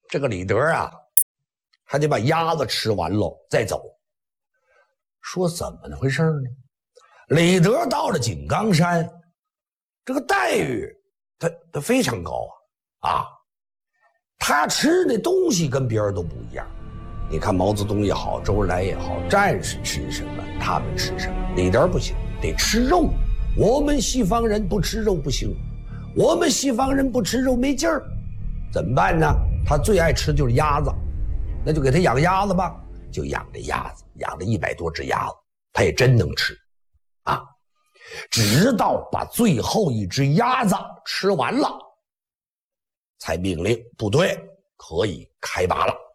这个李德啊，还得把鸭子吃完喽再走。说怎么回事呢？李德到了井冈山，这个待遇他非常高啊，他吃的东西跟别人都不一样。你看毛泽东也好，周恩来也好，战士吃什么他们吃什么，李德不行，得吃肉。我们西方人不吃肉不行，我们西方人不吃肉没劲儿，怎么办呢？他最爱吃就是鸭子，那就给他养鸭子吧，就养这鸭子，养了100多只鸭子，他也真能吃啊。直到把最后一只鸭子吃完了，才命令部队可以开拔了。